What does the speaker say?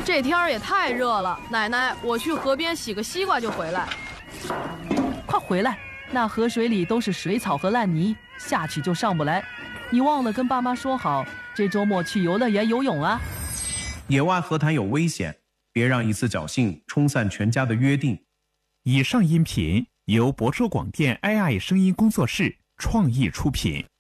这天儿也太热了，奶奶，我去河边洗个西瓜就回来。 快回来，那河水里都是水草和烂泥，下去就上不来。你忘了跟爸妈说好，这周末去游乐园游泳啊？ 野外河滩有危险，别让一次侥幸冲散全家的约定。 以上音频由博说广电 AI 声音工作室创意出品。